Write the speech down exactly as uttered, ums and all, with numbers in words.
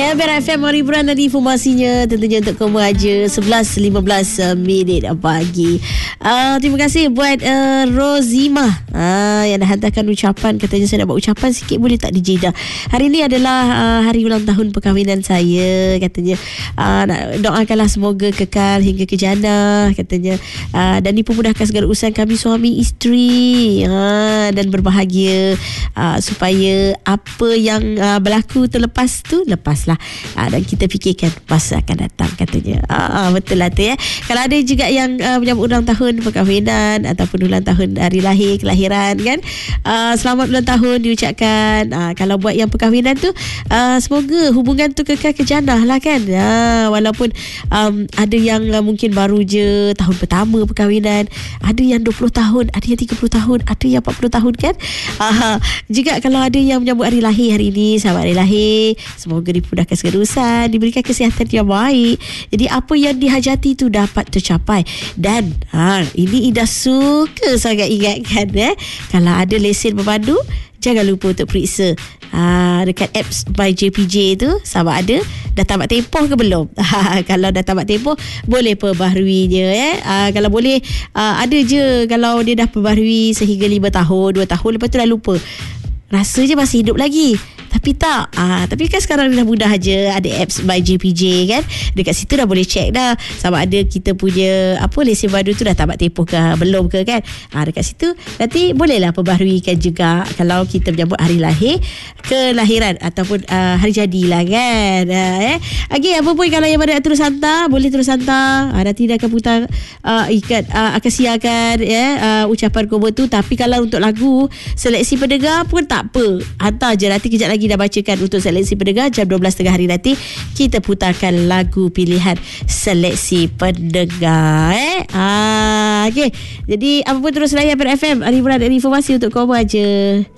Layan F M hiburan dan informasinya tentunya untuk kamu aja. Sebelas lima belas minit pagi. uh, Terima kasih buat uh, Rozima uh, yang dah hantarkan ucapan. Katanya saya nak buat ucapan sikit, boleh tak D J dah. Hari ni adalah uh, hari ulang tahun perkahwinan saya. Katanya uh, nak doakanlah semoga kekal hingga ke jannah. Katanya uh, dan dipermudahkan segala urusan kami suami isteri, uh, dan berbahagia, uh, supaya apa yang uh, berlaku terlepas tu lepaslah. Aa, dan kita fikirkan masa akan datang, katanya. Aa, betul lah tu ya. Kalau ada juga yang uh, menyambut ulang tahun perkahwinan ataupun ulang tahun hari lahir, kelahiran kan, uh, selamat ulang tahun diucapkan. Aa, kalau buat yang perkahwinan tu, uh, semoga hubungan tu kekal ke jannah lah kan. Aa, walaupun um, ada yang uh, mungkin baru je tahun pertama perkahwinan, ada yang dua puluh tahun, ada yang tiga puluh tahun, ada yang empat puluh tahun kan. Aa, juga kalau ada yang menyambut hari lahir hari ni, selamat hari lahir, semoga dimudahkan segala urusan, diberikan kesihatan yang baik. Jadi apa yang dihajati tu dapat tercapai. Dan ha, ini Ida suka sangat ingatkan, eh, kalau ada lesen pemandu, jangan lupa untuk periksa ha, dekat apps My J P J tu sama ada dah tamat tempoh ke belum. Ha, kalau dah tamat tempoh, boleh perbaharuinya, eh. Ha, kalau boleh, ha, ada je kalau dia dah perbaharui sehingga lima tahun, dua tahun, lepas tu dah lupa, rasa je masih hidup lagi. Tapi tak, ah, tapi kan sekarang dah mudah je, ada apps My J P J kan. Dekat situ dah boleh check dah sama ada kita punya apa lesen baru tu dah tamat tempoh ke belum ke kan. Ah, dekat situ nanti bolehlah perbaharuikan juga kalau kita menyambut hari lahir, kelahiran ataupun uh, hari jadilah kan. Ah, eh. Okey, apa pun kalau yang mana nak terus hantar, boleh terus hantar. Ah, nanti dia akan putar uh, ikat uh, akan siarkan ya, uh, ucapan komen tu. Tapi kalau untuk lagu seleksi pendengar pun tak apa, hantar je. Nanti kejap lagi dah bacakan untuk seleksi pendengar. Jam dua belas tiga puluh hari nanti kita putarkan lagu pilihan seleksi pendengar, eh? Ah, okay. Jadi apa pun terus layan F M hiburan dan informasi untuk kamu aja.